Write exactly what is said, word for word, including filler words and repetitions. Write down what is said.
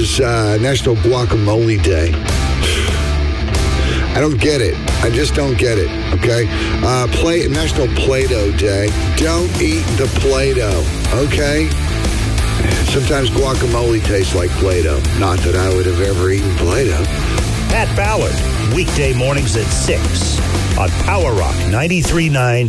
is uh, National Guacamole Day. I don't get it. I just don't get it, okay? Uh, play National Play-Doh Day. Don't eat the Play-Doh, okay? Sometimes guacamole tastes like Play-Doh. Not that I would have ever eaten Play-Doh. Pat Ballard, weekday mornings at six on Power Rock ninety-three point nine.